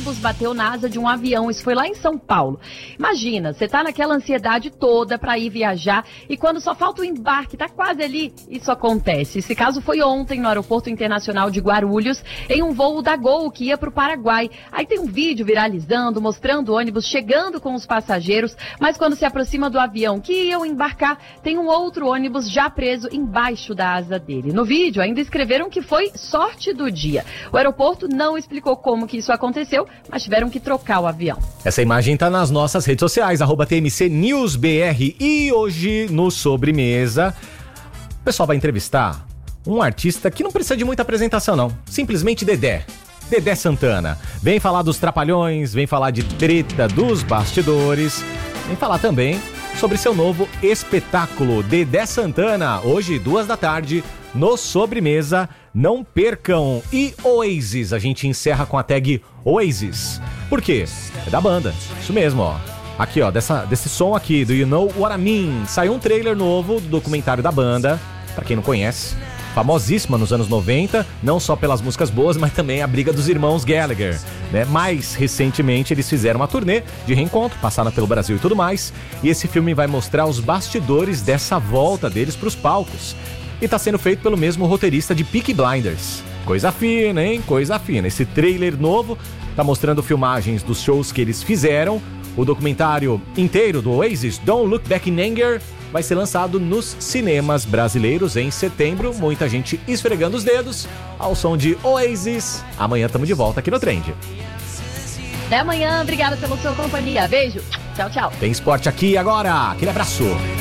ônibus bateu na asa de um avião. Isso foi lá em São Paulo. Imagina, você tá naquela ansiedade toda pra ir viajar e quando só falta o embarque, tá quase ali, isso acontece. Esse caso foi ontem no Aeroporto Internacional de Guarulhos, em um voo da Gol que ia pro Paraguai. Aí tem um vídeo viralizando, mostrando o ônibus chegando com os passageiros, mas quando se aproxima do avião que iam embarcar, tem um outro ônibus já preso embaixo da asa dele. No vídeo ainda escreveram que foi sorte do dia. O aeroporto não explicou como que isso aconteceu, mas tiveram que trocar o avião. Essa imagem está nas nossas redes sociais, @TMCNewsBR. E hoje, no Sobremesa, o pessoal vai entrevistar um artista que não precisa de muita apresentação, não. Simplesmente Dedé Santana. Vem falar dos Trapalhões, vem falar de treta dos bastidores, vem falar também sobre seu novo espetáculo, Dedé Santana, hoje, 14h, no Sobremesa. Não percam. E Oasis, a gente encerra com a tag Oasis. Por quê? É da banda, isso mesmo, ó. Aqui, ó, desse som aqui, do You Know What I Mean. Saiu um trailer novo do documentário da banda, pra quem não conhece. Famosíssima nos anos 90, não só pelas músicas boas, mas também a briga dos irmãos Gallagher, né? Mais recentemente eles fizeram uma turnê de reencontro, passaram pelo Brasil e tudo mais, e esse filme vai mostrar os bastidores dessa volta deles pros palcos. E tá sendo feito pelo mesmo roteirista de Peaky Blinders. Coisa fina, hein? Coisa fina. Esse trailer novo tá mostrando filmagens dos shows que eles fizeram. O documentário inteiro do Oasis, Don't Look Back in Anger, vai ser lançado nos cinemas brasileiros em setembro. Muita gente esfregando os dedos ao som de Oasis. Amanhã estamos de volta aqui no Trend. Até amanhã, obrigada pela sua companhia. Beijo, tchau, tchau. Tem esporte aqui agora. Aquele abraço.